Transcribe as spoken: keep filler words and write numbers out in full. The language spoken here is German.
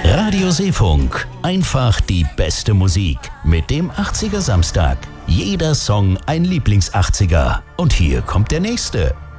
Radio Seefunk. Einfach die beste Musik. Mit dem achtziger Samstag. Jeder Song ein Lieblings-achtziger. Und hier kommt der nächste.